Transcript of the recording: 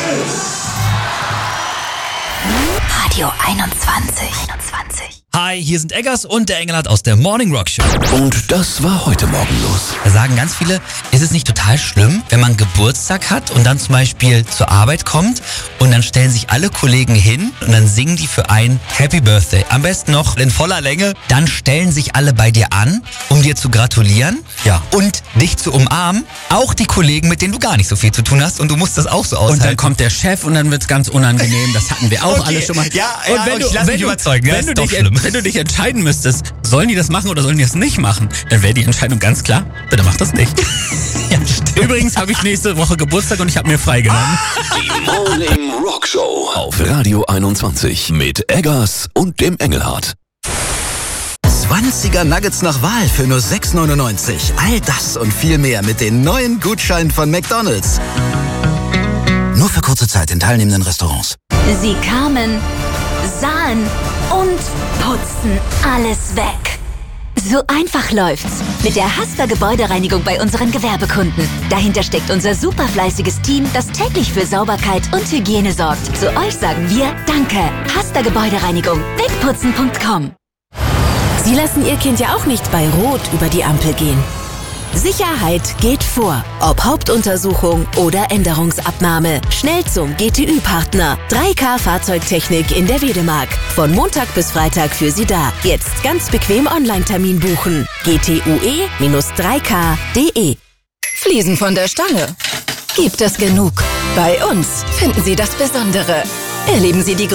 Radio 21. Hi, hier sind Eggers und der Engelhardt aus der Morning Rock Show. Und das war heute Morgen los. Da sagen ganz viele, ist es nicht total schlimm, wenn man Geburtstag hat und dann zum Beispiel zur Arbeit kommt und dann stellen sich alle Kollegen hin und dann singen die für einen Happy Birthday. Am besten noch in voller Länge. Dann stellen sich alle bei dir an, um dir zu gratulieren und dich zu umarmen. Auch die Kollegen, mit denen du gar nicht so viel zu tun hast und du musst das auch so aushalten. Und dann kommt der Chef und dann wird's ganz unangenehm. Das hatten wir auch alle schon mal. Ich lass mich überzeugen. Wenn du dich entscheiden müsstest, sollen die das machen oder sollen die das nicht machen, dann wäre die Entscheidung ganz klar, bitte mach das nicht. Ja, stimmt. Übrigens habe ich nächste Woche Geburtstag und ich habe mir freigenommen. Die Morning Rock Show auf Radio 21 mit Eggers und dem Engelhardt. 20er Nuggets nach Wahl für nur 6,99. All das und viel mehr mit den neuen Gutscheinen von McDonald's. Nur für kurze Zeit in teilnehmenden Restaurants. Sie kamen, sahen und putzten alles weg. So einfach läuft's. Mit der Hasper Gebäudereinigung bei unseren Gewerbekunden. Dahinter steckt unser super fleißiges Team, das täglich für Sauberkeit und Hygiene sorgt. Zu euch sagen wir Danke. Hasper Gebäudereinigung. Wegputzen.com. Sie lassen Ihr Kind ja auch nicht bei Rot über die Ampel gehen. Sicherheit geht vor. Ob Hauptuntersuchung oder Änderungsabnahme. Schnell zum GTÜ-Partner. 3K Fahrzeugtechnik in der Wedemark. Von Montag bis Freitag für Sie da. Jetzt ganz bequem Online-Termin buchen. gtue-3k.de. Fliesen von der Stange. Gibt es genug. Bei uns finden Sie das Besondere. Erleben Sie die